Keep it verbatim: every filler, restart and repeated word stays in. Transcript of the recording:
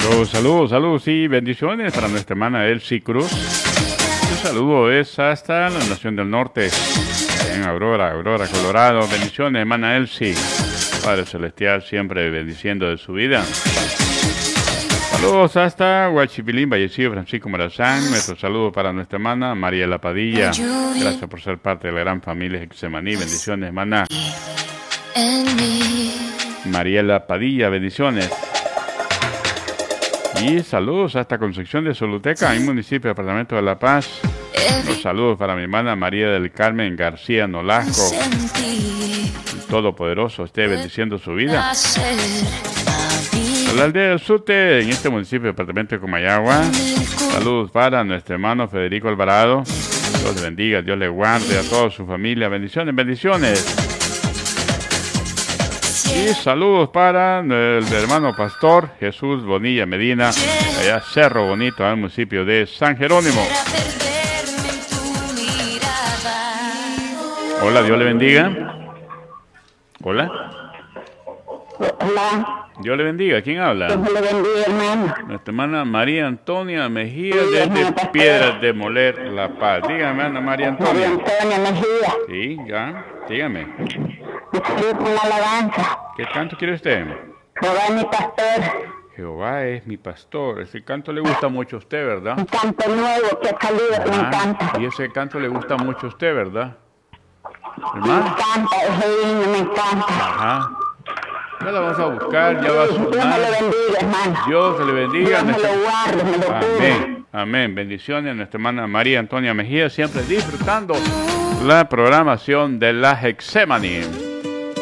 Saludos, saludos, saludos y bendiciones para nuestra hermana Elsie Cruz. Un saludo es hasta la Nación del Norte, en Aurora, Aurora, Colorado. Bendiciones, hermana Elsie. Padre Celestial siempre bendiciendo de su vida. Saludos hasta Huachipilín, Vallecillo, Francisco Morazán. Nuestro saludo para nuestra hermana Mariela Padilla. Gracias por ser parte de la gran familia Getsemaní. Bendiciones, hermana Mariela Padilla. Bendiciones. Y saludos hasta Concepción de Soluteca, en municipio, departamento de La Paz. Los saludos para mi hermana María del Carmen García Nolasco. Todopoderoso esté bendiciendo su vida. La aldea del Sute, en este municipio, departamento de Comayagua. Saludos para nuestro hermano Federico Alvarado. Dios le bendiga, Dios le guarde a toda su familia. Bendiciones, bendiciones. Y saludos para el hermano pastor Jesús Bonilla Medina, allá Cerro Bonito, al municipio de San Jerónimo. Hola, Dios le bendiga. Hola. Hola. Dios le bendiga. ¿Quién habla? Dios le bendiga, hermano. Nuestra hermana María Antonia Mejía, desde Piedras de Moler, La Paz. Dígame, hermana María Antonia. María Antonia Mejía. Sí, ya. Dígame. Estoy con la alabanza. ¿Qué canto quiere usted? Jehová es mi pastor. Jehová es mi pastor. Ese canto le gusta mucho a usted, ¿verdad? Un canto nuevo que ha salido que me encanta. Y ese canto le gusta mucho a usted, ¿verdad? Me ¿Hermano? encanta, ese himno me encanta. Ajá. Ya la vamos a buscar, ya va a Dios me sonar. lo bendiga, hermano. Dios le bendiga. Dios me lo guarde, me lo cuide. Amén, amén. Bendiciones a nuestra hermana María Antonia Mejía, siempre disfrutando la programación de la Getsemaní.